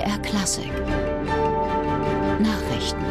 MDR Klassik Nachrichten.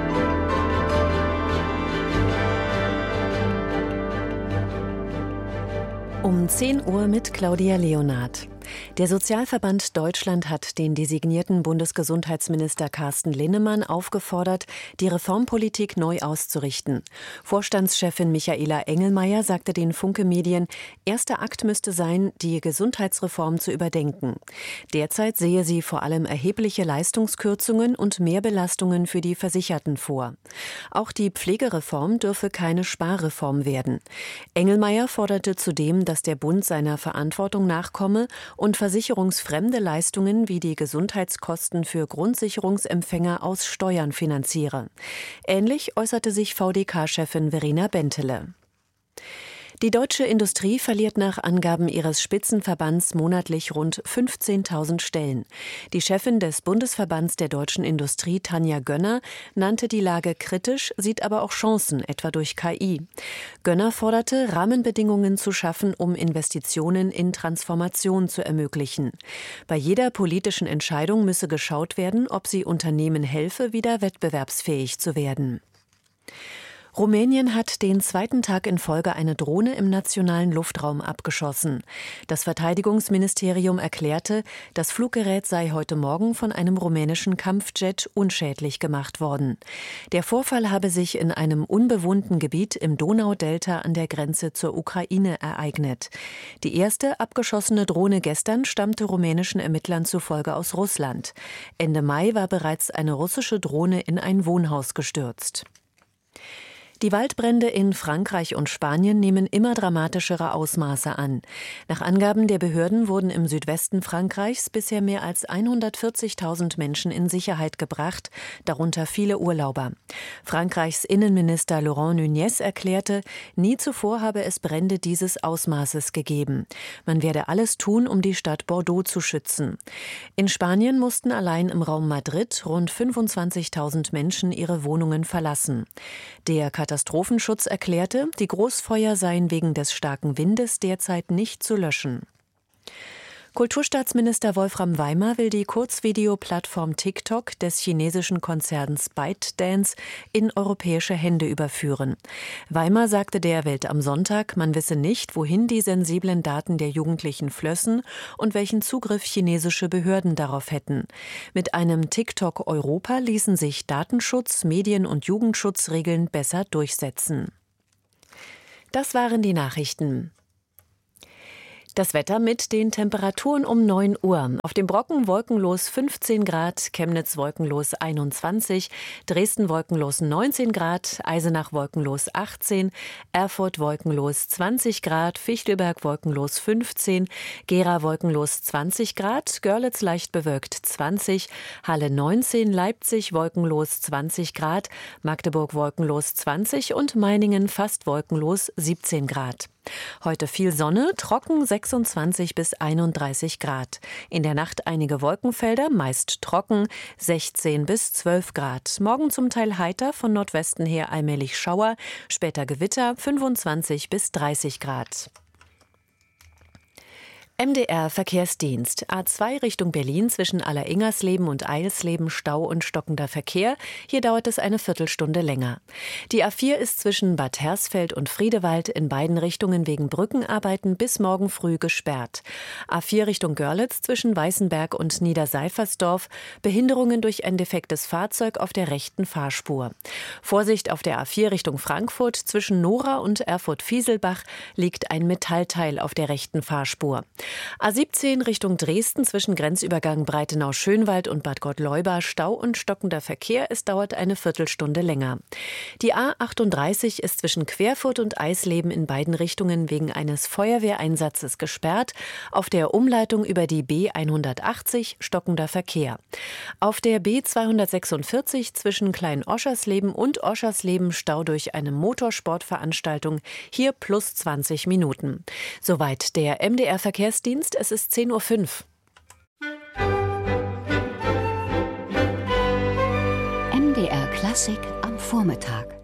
Um 10 Uhr mit Claudia Leonhardt. Der Sozialverband Deutschland hat den designierten Bundesgesundheitsminister Carsten Linnemann aufgefordert, die Reformpolitik neu auszurichten. Vorstandschefin Michaela Engelmeier sagte den Funke Medien, erster Akt müsste sein, die Gesundheitsreform zu überdenken. Derzeit sehe sie vor allem erhebliche Leistungskürzungen und Mehrbelastungen für die Versicherten vor. Auch die Pflegereform dürfe keine Sparreform werden. Engelmeier forderte zudem, dass der Bund seiner Verantwortung nachkomme und versicherungsfremde Leistungen wie die Gesundheitskosten für Grundsicherungsempfänger aus Steuern finanziere. Ähnlich äußerte sich VDK-Chefin Verena Bentele. Die deutsche Industrie verliert nach Angaben ihres Spitzenverbands monatlich rund 15.000 Stellen. Die Chefin des Bundesverbands der deutschen Industrie, Tanja Gönner, nannte die Lage kritisch, sieht aber auch Chancen, etwa durch KI. Gönner forderte, Rahmenbedingungen zu schaffen, um Investitionen in Transformation zu ermöglichen. Bei jeder politischen Entscheidung müsse geschaut werden, ob sie Unternehmen helfe, wieder wettbewerbsfähig zu werden. Rumänien hat den zweiten Tag in Folge eine Drohne im nationalen Luftraum abgeschossen. Das Verteidigungsministerium erklärte, das Fluggerät sei heute Morgen von einem rumänischen Kampfjet unschädlich gemacht worden. Der Vorfall habe sich in einem unbewohnten Gebiet im Donaudelta an der Grenze zur Ukraine ereignet. Die erste abgeschossene Drohne gestern stammte rumänischen Ermittlern zufolge aus Russland. Ende Mai war bereits eine russische Drohne in ein Wohnhaus gestürzt. Die Waldbrände in Frankreich und Spanien nehmen immer dramatischere Ausmaße an. Nach Angaben der Behörden wurden im Südwesten Frankreichs bisher mehr als 140.000 Menschen in Sicherheit gebracht, darunter viele Urlauber. Frankreichs Innenminister Laurent Nunez erklärte, nie zuvor habe es Brände dieses Ausmaßes gegeben. Man werde alles tun, um die Stadt Bordeaux zu schützen. In Spanien mussten allein im Raum Madrid rund 25.000 Menschen ihre Wohnungen verlassen. Der Katastrophenschutz erklärte, die Großfeuer seien wegen des starken Windes derzeit nicht zu löschen. Kulturstaatsminister Wolfram Weimar will die Kurzvideoplattform TikTok des chinesischen Konzerns ByteDance in europäische Hände überführen. Weimar sagte der Welt am Sonntag, man wisse nicht, wohin die sensiblen Daten der Jugendlichen flössen und welchen Zugriff chinesische Behörden darauf hätten. Mit einem TikTok Europa ließen sich Datenschutz, Medien- und Jugendschutzregeln besser durchsetzen. Das waren die Nachrichten. Das Wetter mit den Temperaturen um 9 Uhr. Auf dem Brocken wolkenlos 15 Grad, Chemnitz wolkenlos 21, Dresden wolkenlos 19 Grad, Eisenach wolkenlos 18, Erfurt wolkenlos 20 Grad, Fichtelberg wolkenlos 15, Gera wolkenlos 20 Grad, Görlitz leicht bewölkt 20, Halle 19, Leipzig wolkenlos 20 Grad, Magdeburg wolkenlos 20 und Meiningen fast wolkenlos 17 Grad. Heute viel Sonne, trocken 26 bis 31 Grad. In der Nacht einige Wolkenfelder, meist trocken, 16 bis 12 Grad. Morgen zum Teil heiter, von Nordwesten her allmählich Schauer, später Gewitter, 25 bis 30 Grad. MDR Verkehrsdienst. A2 Richtung Berlin zwischen Alleringersleben und Eilsleben Stau und stockender Verkehr. Hier dauert es eine Viertelstunde länger. Die A4 ist zwischen Bad Hersfeld und Friedewald in beiden Richtungen wegen Brückenarbeiten bis morgen früh gesperrt. A4 Richtung Görlitz zwischen Weißenberg und Niederseifersdorf. Behinderungen durch ein defektes Fahrzeug auf der rechten Fahrspur. Vorsicht auf der A4 Richtung Frankfurt zwischen Nora und Erfurt-Fieselbach liegt ein Metallteil auf der rechten Fahrspur. A17 Richtung Dresden zwischen Grenzübergang Breitenau-Schönwald und Bad Gottleuba Stau und stockender Verkehr. Es dauert eine Viertelstunde länger. Die A38 ist zwischen Querfurt und Eisleben in beiden Richtungen wegen eines Feuerwehreinsatzes gesperrt. Auf der Umleitung über die B180 stockender Verkehr. Auf der B246 zwischen Klein-Oschersleben und Oschersleben Stau durch eine Motorsportveranstaltung. Hier plus 20 Minuten. Soweit der MDR Verkehrsdienst. Es ist 10:05 Uhr. MDR Klassik am Vormittag.